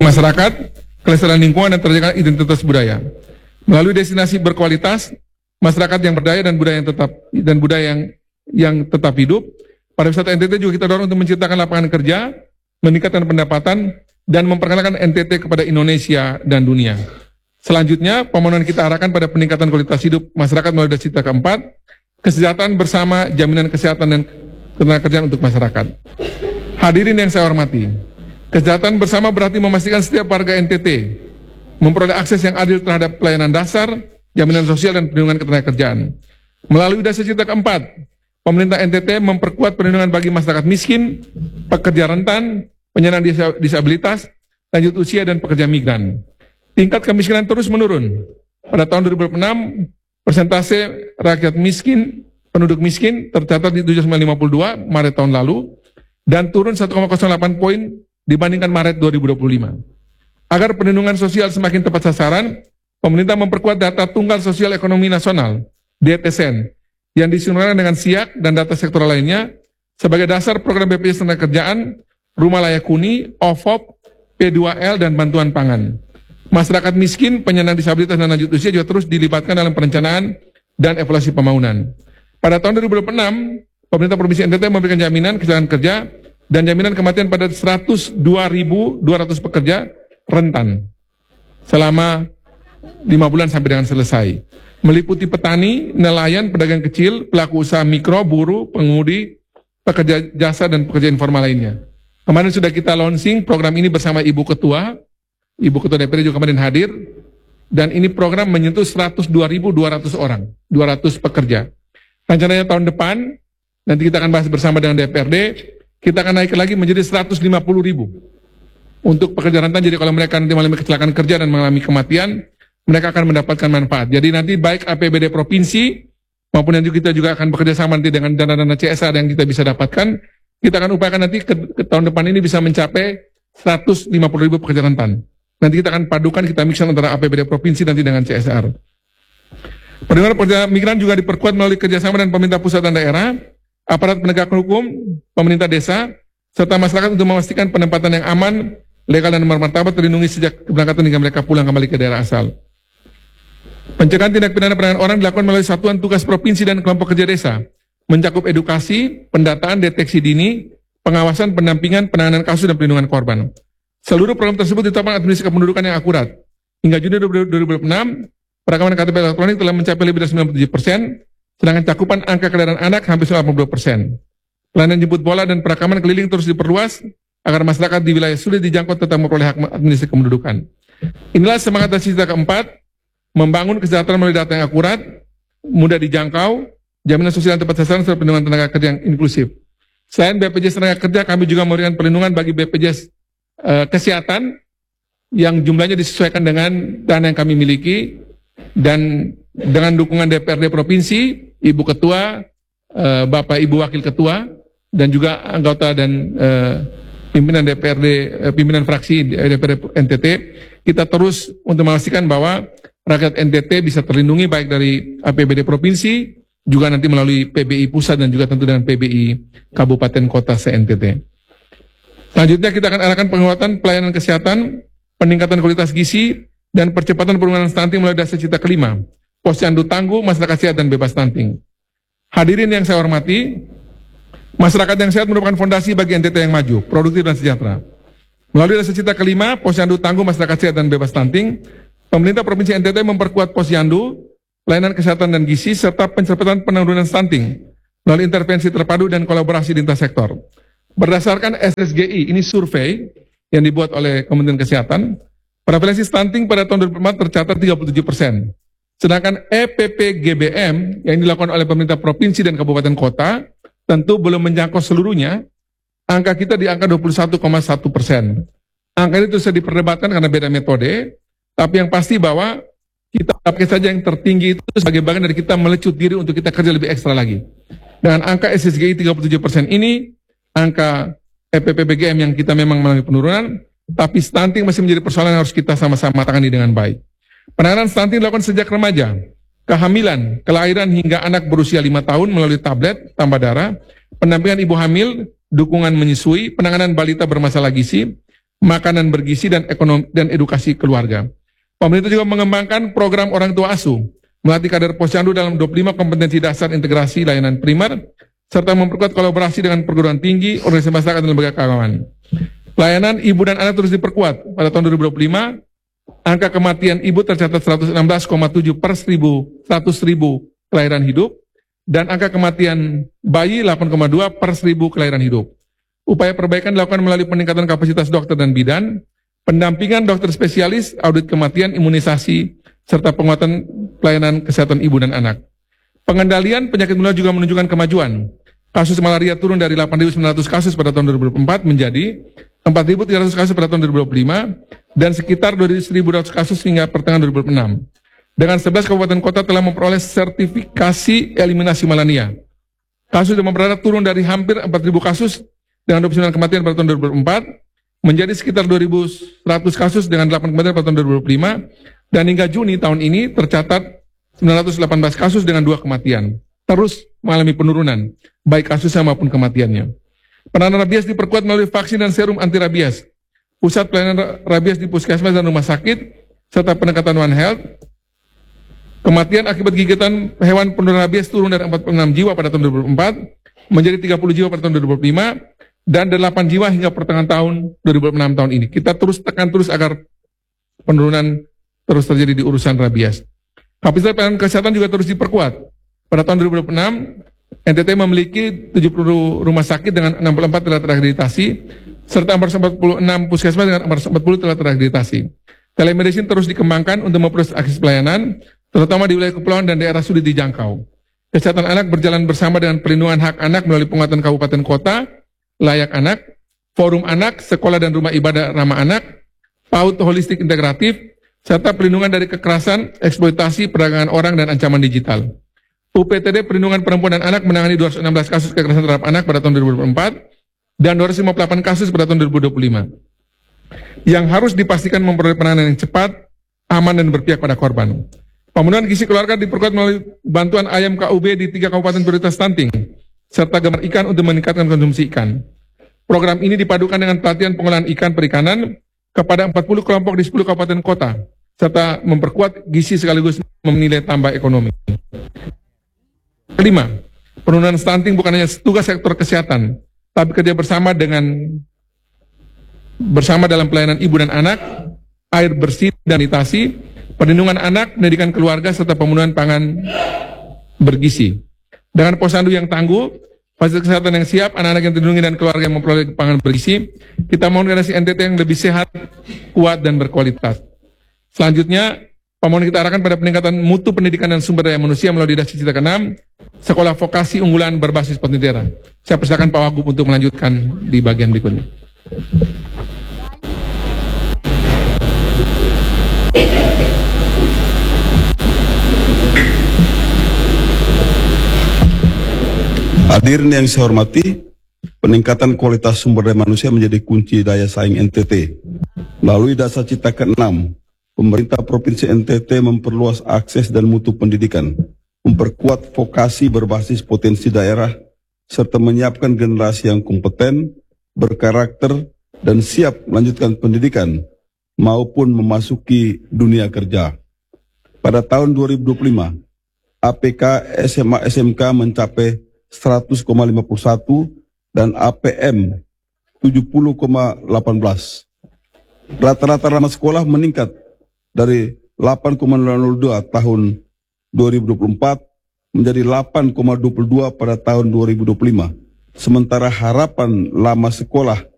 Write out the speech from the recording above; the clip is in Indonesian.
masyarakat, kelestarian lingkungan, dan terjaga identitas budaya. Melalui destinasi berkualitas, masyarakat yang berdaya dan budaya yang tetap hidup. Pariwisata NTT juga kita dorong untuk menciptakan lapangan kerja, meningkatkan pendapatan, dan memperkenalkan NTT kepada Indonesia dan dunia. Selanjutnya, pembangunan kita arahkan pada peningkatan kualitas hidup masyarakat melalui dasar keempat, kesejahteraan bersama, jaminan kesehatan dan ketenagakerjaan untuk masyarakat. Hadirin yang saya hormati, kesejahteraan bersama berarti memastikan setiap warga NTT memperoleh akses yang adil terhadap pelayanan dasar, jaminan sosial, dan perlindungan ketenagakerjaan. Melalui dasar cita keempat, pemerintah NTT memperkuat perlindungan bagi masyarakat miskin, pekerja rentan, penyandang disabilitas, lanjut usia, dan pekerja migran. Tingkat kemiskinan terus menurun. Pada tahun 2006, persentase rakyat miskin, penduduk miskin tercatat di 7,52 Maret tahun lalu, dan turun 1,08 poin dibandingkan Maret 2025. Agar perlindungan sosial semakin tepat sasaran, pemerintah memperkuat data Tunggal Sosial Ekonomi Nasional, DTSN, yang disinkronkan dengan SIAK dan data sektoral lainnya, sebagai dasar program BPJS Ketenagakerjaan, Rumah Layak Huni, OVOP, P2L, dan bantuan pangan. Masyarakat miskin, penyandang disabilitas, dan lanjut usia juga terus dilibatkan dalam perencanaan dan evaluasi pembangunan. Pada tahun 2006, pemerintah Provinsi NTT memberikan jaminan kecelakaan kerja dan jaminan kematian pada 102.200 pekerja rentan selama 5 bulan sampai dengan selesai. Meliputi petani, nelayan, pedagang kecil, pelaku usaha mikro, buruh, pengemudi, pekerja jasa, dan pekerja informal lainnya. Kemarin sudah kita launching program ini bersama Ibu Ketua DPR juga kemarin hadir, dan ini program menyentuh 102.200 orang, 200 pekerja. Rencananya tahun depan, nanti kita akan bahas bersama dengan DPRD, kita akan naik lagi menjadi 150.000 untuk pekerja rentan. Jadi kalau mereka nanti mengalami kecelakaan kerja dan mengalami kematian, mereka akan mendapatkan manfaat. Jadi nanti baik APBD provinsi maupun nanti kita juga akan bekerja sama nanti dengan dana-dana CSR yang kita bisa dapatkan. Kita akan upayakan nanti ke tahun depan ini bisa mencapai 150.000 pekerja rentan. Nanti kita akan padukan, kita mixkan antara APBD provinsi nanti dengan CSR. Perlindungan pekerja migran juga diperkuat melalui kerjasama dengan pemerintah pusat dan daerah, aparat penegak hukum, pemerintah desa, serta masyarakat untuk memastikan penempatan yang aman, legal, dan bermartabat terlindungi sejak keberangkatan hingga mereka pulang kembali ke daerah asal. Pencegahan tindak pidana perdagangan orang dilakukan melalui satuan tugas provinsi dan kelompok kerja desa, mencakup edukasi, pendataan, deteksi dini, pengawasan, pendampingan, penanganan kasus, dan perlindungan korban. Seluruh program tersebut ditopang administrasi kependudukan yang akurat. Hingga Juni 2006, perekaman KTP elektronik telah mencapai lebih dari 97%, sedangkan cakupan angka kelahiran anak hampir 82%. Pelayanan jemput bola dan perekaman keliling terus diperluas agar masyarakat di wilayah sulit dijangkau tetap memperoleh hak administrasi kependudukan. Inilah semangat dan cita keempat, membangun kesejahteraan melalui data yang akurat, mudah dijangkau, jaminan sosial yang tepat sasaran, serta perlindungan tenaga kerja yang inklusif. Selain BPJS Tenaga Kerja, kami juga memberikan perlindungan bagi BPJS Kesehatan yang jumlahnya disesuaikan dengan dana yang kami miliki, dan dengan dukungan DPRD Provinsi, Ibu Ketua, Bapak Ibu Wakil Ketua, dan juga anggota dan pimpinan DPRD, pimpinan fraksi DPRD NTT, kita terus untuk memastikan bahwa rakyat NTT bisa terlindungi baik dari APBD Provinsi, juga nanti melalui PBI Pusat, dan juga tentu dengan PBI Kabupaten Kota se-NTT. Selanjutnya kita akan arahkan penguatan pelayanan kesehatan, peningkatan kualitas gizi, dan percepatan penurunan stunting melalui dasar cita kelima, posyandu tangguh, masyarakat sehat, dan bebas stunting. Hadirin yang saya hormati, masyarakat yang sehat merupakan fondasi bagi NTT yang maju, produktif, dan sejahtera. Melalui dasar cita kelima, posyandu tangguh, masyarakat sehat, dan bebas stunting, pemerintah Provinsi NTT memperkuat posyandu, pelayanan kesehatan dan gizi, serta pencegahan penurunan stunting melalui intervensi terpadu dan kolaborasi lintas sektor. Berdasarkan SSGI, ini survei yang dibuat oleh Kementerian Kesehatan, prevalensi stunting pada tahun 2004 tercatat 37%. Sedangkan EPPGBM yang dilakukan oleh pemerintah provinsi dan kabupaten kota tentu belum menjangkau seluruhnya. Angka kita di angka 21,1%. Angka itu bisa diperdebatkan karena beda metode, tapi yang pasti bahwa kita pakai saja yang tertinggi itu sebagai bagian dari kita melecut diri untuk kita kerja lebih ekstra lagi. Dengan angka SSGI 37% ini, angka EPPBGM yang kita memang mengalami penurunan, tapi stunting masih menjadi persoalan yang harus kita sama-sama tangani dengan baik. Penanganan stunting dilakukan sejak remaja, kehamilan, kelahiran hingga anak berusia 5 tahun melalui tablet, tambah darah, pendampingan ibu hamil, dukungan menyusui, penanganan balita bermasalah gizi, makanan bergizi, dan ekonomi dan edukasi keluarga. Pemerintah juga mengembangkan program orang tua asuh, melatih kader posyandu dalam 25 kompetensi dasar integrasi layanan primer, serta memperkuat kolaborasi dengan perguruan tinggi, organisasi masyarakat, dan lembaga keagamaan. Pelayanan ibu dan anak terus diperkuat. Pada tahun 2025, angka kematian ibu tercatat 116,7 per 100.000 kelahiran hidup, dan angka kematian bayi 8,2 per 1.000 kelahiran hidup. Upaya perbaikan dilakukan melalui peningkatan kapasitas dokter dan bidan, pendampingan dokter spesialis, audit kematian, imunisasi, serta penguatan pelayanan kesehatan ibu dan anak. Pengendalian penyakit menular juga menunjukkan kemajuan. Kasus malaria turun dari 8.900 kasus pada tahun 2004 menjadi 4.300 kasus pada tahun 2025 dan sekitar 2.100 kasus hingga pertengahan 2006. Dengan 11 kabupaten kota telah memperoleh sertifikasi eliminasi malaria. Kasus demam berdarah turun dari hampir 4.000 kasus dengan 29 kematian pada tahun 2004 menjadi sekitar 2.100 kasus dengan 8 kematian pada tahun 2005, dan hingga Juni tahun ini tercatat 918 kasus dengan 2 kematian. Terus mengalami penurunan, baik kasusnya maupun kematiannya. Penanganan rabies diperkuat melalui vaksin dan serum anti rabies, pusat pelayanan rabies di puskesmas dan rumah sakit, serta pendekatan One Health. Kematian akibat gigitan hewan penular rabies turun dari 46 jiwa pada tahun 2004 menjadi 30 jiwa pada tahun 2005 dan 8 jiwa hingga pertengahan tahun 2006 tahun ini. Kita terus tekan terus agar penurunan terus terjadi di urusan rabies. Kapasitas pelayanan kesehatan juga terus diperkuat. Pada tahun 2006, NTT memiliki 70 rumah sakit dengan 64 telah terakreditasi, serta 446 puskesmas dengan 440 telah terakreditasi. Telemedicine terus dikembangkan untuk memperluas akses pelayanan, terutama di wilayah kepulauan dan daerah sulit dijangkau. Kesehatan anak berjalan bersama dengan perlindungan hak anak melalui penguatan kabupaten kota, layak anak, forum anak, sekolah dan rumah ibadah ramah anak, PAUD holistik integratif, serta perlindungan dari kekerasan, eksploitasi, perdagangan orang, dan ancaman digital. UPTD Perlindungan Perempuan dan Anak menangani 216 kasus kekerasan terhadap anak pada tahun 2004 dan 258 kasus pada tahun 2025. Yang harus dipastikan memperoleh penanganan yang cepat, aman, dan berpihak pada korban. Pemenuhan gizi keluarga diperkuat melalui bantuan ayam KUB di 3 kabupaten prioritas stunting, serta gambar ikan untuk meningkatkan konsumsi ikan. Program ini dipadukan dengan pelatihan pengolahan ikan perikanan kepada 40 kelompok di 10 kabupaten kota, serta memperkuat gizi sekaligus menilai tambah ekonomi. Kelima, penurunan stunting bukan hanya tugas sektor kesehatan, tapi kerja bersama dalam pelayanan ibu dan anak, air bersih dan sanitasi, perlindungan anak, pendidikan keluarga, serta pemenuhan pangan bergizi. Dengan posyandu yang tangguh, fasilitas kesehatan yang siap, anak-anak yang terlindungi, dan keluarga yang memperoleh pangan bergizi, kita mau generasi NTT yang lebih sehat, kuat, dan berkualitas. Selanjutnya, pemohon kita arahkan pada peningkatan mutu pendidikan dan sumber daya manusia melalui Dasar Cita ke-6, sekolah vokasi unggulan berbasis potensi daerah. Saya persilakan Pak Wagub untuk melanjutkan di bagian berikutnya. Hadirin yang saya hormati, peningkatan kualitas sumber daya manusia menjadi kunci daya saing NTT. Melalui Dasar Cita ke-6, pemerintah Provinsi NTT memperluas akses dan mutu pendidikan, memperkuat vokasi berbasis potensi daerah, serta menyiapkan generasi yang kompeten, berkarakter, dan siap melanjutkan pendidikan maupun memasuki dunia kerja. Pada tahun 2025, APK SMA SMK mencapai 100,51 dan APM 70,18. Rata-rata ramah sekolah meningkat dari 8,02 tahun 2024 menjadi 8,22 pada tahun 2025. Sementara harapan lama sekolah